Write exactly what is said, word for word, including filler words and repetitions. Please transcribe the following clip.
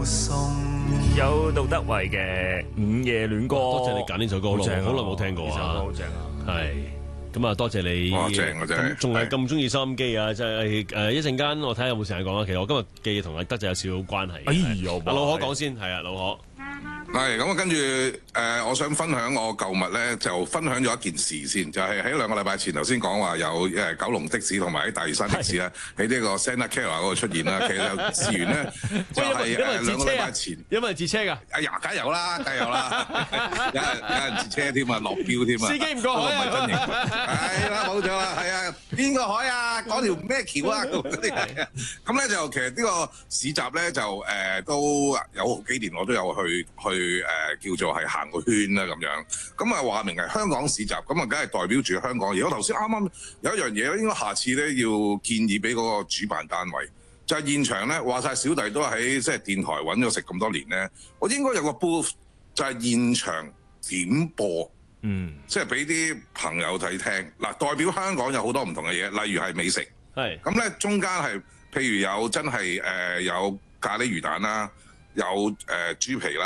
有杜德偉嘅《午夜戀歌》， 多謝你揀呢首歌咯，好耐冇聽過啊！ 呢首歌好正啊！ 係咁啊，多謝你。 哇，正啊真係！ 仲係咁中意收音機啊！即係誒一陣間我睇下有冇時間講啊。其實我今日記嘢同阿德仔有少少關係。 哎呀， 阿老可講先，係啊，老可。 係咁啊，跟住誒、呃，我想分享我購物咧，就分享咗一件事先，就係、是、喺兩個禮拜前頭先講話有誒九龍的士同埋喺大嶼山的士咧，喺呢個 Santa Clara 嗰度出現啦。其實事緣咧就係誒兩個禮拜前， 有冇人截車㗎？ 哎呀，梗有啦，梗有啦，有人有人截車添啊，落標添啊， 司機唔過海啊！ 真型，係啦，冇錯啦，係啊，邊個海啊？嗰條咩橋啊？嗰啲係啊，咁咧就其實呢個市集咧就誒、呃、都有好幾年我都有去去。去誒、呃、叫做係行個圈啦咁樣，咁啊話明係香港市集，咁啊梗係代表住香港。而我頭先啱啱有一樣嘢，應該下次咧要建議俾嗰個主辦單位，就係、是、現場咧話晒小弟都喺即係電台揾咗食咁多年咧，我應該有個 booth 就係現場點播，嗯，即係俾啲朋友睇聽。嗱，代表香港有好多唔同嘅嘢，例如係美食，係咁咧中間係譬如有真係誒、呃、有咖喱魚蛋啦，有誒、呃、豬皮啦。